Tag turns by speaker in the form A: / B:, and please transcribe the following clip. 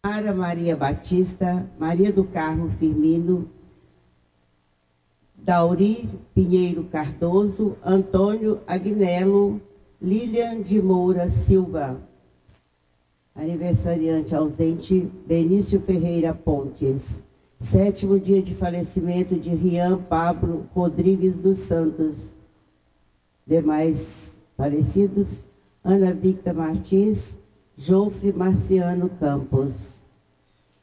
A: Mara Maria Batista, Maria do Carmo Firmino, Dauri Pinheiro Cardoso, Antônio Agnello, Lilian de Moura Silva. Aniversariante ausente, Benício Ferreira Pontes. 7º dia de falecimento de Rian Pablo Rodrigues dos Santos. Demais falecidos, Ana Victa Martins, Jofre Marciano Campos.